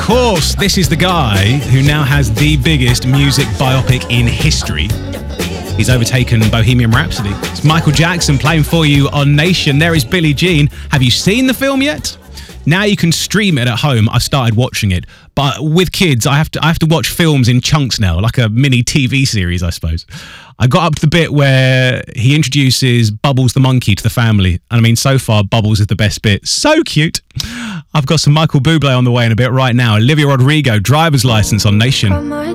course, this is the guy who now has the biggest music biopic in history. He's overtaken Bohemian Rhapsody. It's Michael Jackson playing for you on Nation. There is Billie Jean. Have you seen the film yet? Now you can stream it at home. I started watching it, but with kids, I have to watch films in chunks now, like a mini TV series, I suppose. I got up to the bit where he introduces Bubbles the monkey to the family, and I mean, so far, Bubbles is the best bit. So cute. I've got some Michael Bublé on the way in a bit right now. Olivia Rodrigo, Driver's License on Nation.